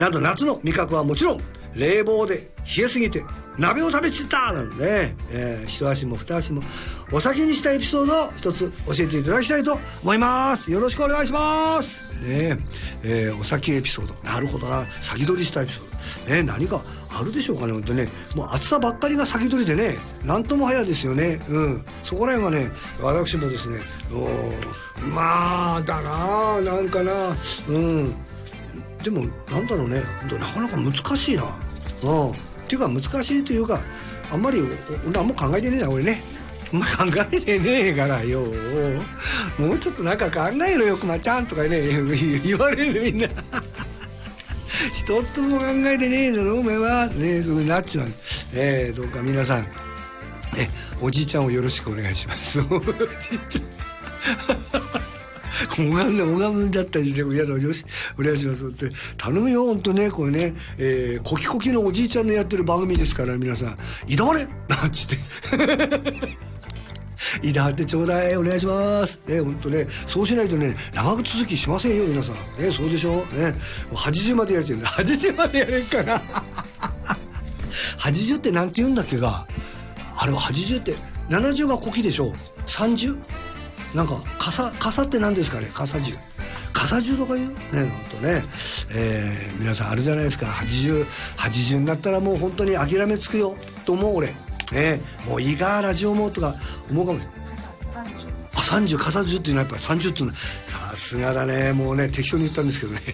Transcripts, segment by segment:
なんと夏の味覚はもちろん冷房で冷えすぎて鍋を食べちったなんで、一足も二足もお酒にしたエピソードを一つ教えていただきたいと思います。よろしくお願いしますね。お酒エピソード、なるほどな、先取りしたエピソードね、何かあるでしょうかね。本当ね、もう暑さばっかりが先取りでね、なんとも早ですよね。そこら辺はね、私もですね、まあだな、なんかな、でもなんだろうね、なかなか難しいな。っていうか難しいというか、あんまり何も考えてねえな俺ね。あんまり考えてねえからよ。もうちょっとなんか考えろよくまちゃんとかね言われるみんな。一つも考えてねえだろお前はね、そうなっちゃう。どうか皆さんおじいちゃんをよろしくお願いします。おじいちゃん拝んじゃったりして皆さんよしお願いしますって頼むよ。ほんとね、これね、コキコキのおじいちゃんのやってる番組ですから、皆さん挑まれなんつっていだってちょうだい、お願いしますほんとね、そうしないとね長く続きしませんよ皆さんそうでしょ80までやれてるんだ。80までやれるかな80ってなんて言うんだっけが、あれは80って70がコキでしょ。 30？ なんか傘って何ですかね。傘銃とか言うね、ほんとね。皆さんあるじゃないですか、80になったらもう本当に諦めつくよと思う俺もういいかラジオもとか思うかも。30傘銃っていうのはやっぱり30っていうのはさすがだね。もうね適当に言ったんですけどね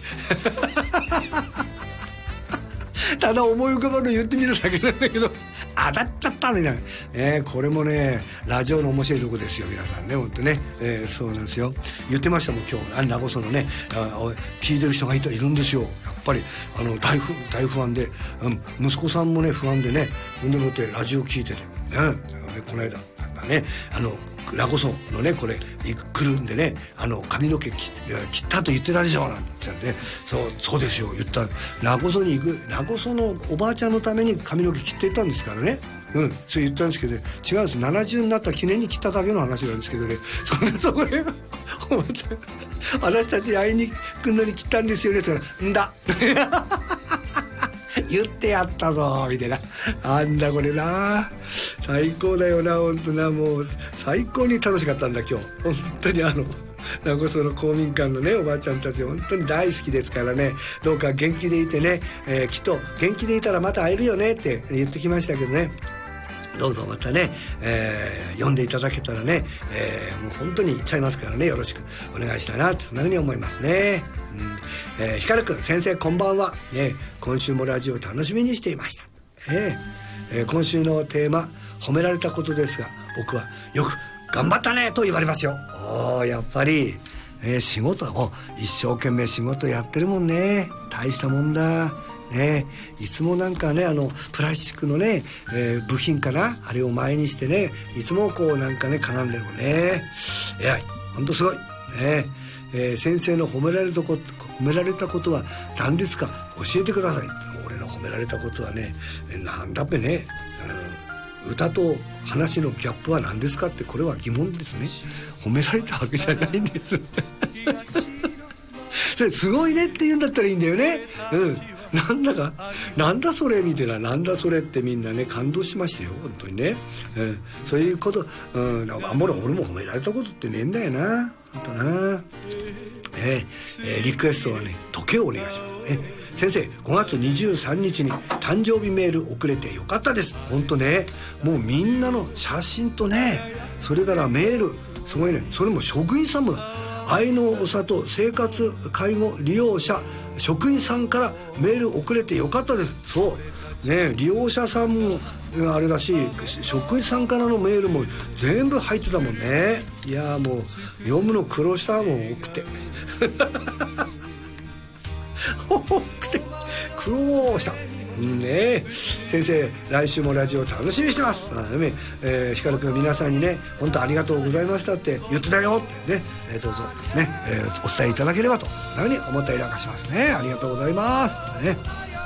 ただ思い浮かばるの言ってみるだけなんだけど当たっちゃったみたいな、これもねラジオの面白いとこですよ皆さんね、本当ね、そうなんですよ。言ってましたもん今日、名護そのね聞いてる人がいるんですよ。やっぱり大不安で、息子さんもね不安でね、ほんでもってラジオ聞いてて、この間ねラゴソのねこれ来るんでね、髪の毛切ったと言ってたでしょなんて言って、そうですよ言ったら、ラゴソに行く、ラゴソのおばあちゃんのために髪の毛切っていったんですからね。そう言ったんですけど、違うんです。70になった記念に切っただけの話なんですけどね。そこでおばあちゃん私たち会いに来るのに切ったんですよねって言ったら、んだ言ってやったぞみたいな、あんだこれな、最高だよな、本当な、もう最高に楽しかったんだ今日本当に。名護その公民館のねおばあちゃんたち本当に大好きですからね、どうか元気でいてね、きっと元気でいたらまた会えるよねって言ってきましたけどね、どうぞまたね、読んでいただけたらね、もう本当に言っちゃいますからね、よろしくお願いしたいなとそんなふうに思いますね。ひかるくん先生こんばんは、今週もラジオ楽しみにしていました。今週のテーマ褒められたことですが、僕はよく頑張ったねと言われますよ。やっぱり、仕事を一生懸命仕事やってるもんね。大したもんだね。いつもなんかねプラスチックのね、部品かな、あれを前にしてね、いつもこうなんかね絡んでるもんね。偉い、ほんとすごいね。先生の褒められたことは何ですか教えてください。俺の褒められたことはね、なんだっぺね、歌と話のギャップは何ですかって、これは疑問ですね。褒められたわけじゃないんですそれすごいねって言うんだったらいいんだよね。なんだそれみたいな、なんだそれってみんなね感動しましたよ本当にね。そういうこと、あんまり俺も褒められたことってねえんだよな本当な。リクエストはね時計をお願いしますね。先生5月23日に誕生日メール送れてよかったです。本当ね、もうみんなの写真とね、それからメールすごいね。それも職員さんも愛のお里生活介護利用者職員さんからメール送れてよかったです。そうね、利用者さんもあれだし、職員さんからのメールも全部入ってたもんね。いやもう読むの苦労したもん、多くて苦労したね。先生来週もラジオ楽しみにしてます。ひかるくん皆さんにね本当ありがとうございましたって言ってたよってね、どうぞね、お伝えいただければとなふうに思ったりなんかしますね。ありがとうございますね。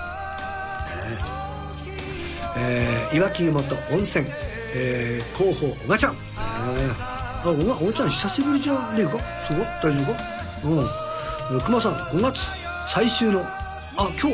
いわき湯本温泉、広報おがちゃん、おがちゃん久しぶりじゃねえか。すごい大丈夫か。熊さん5月最終の今日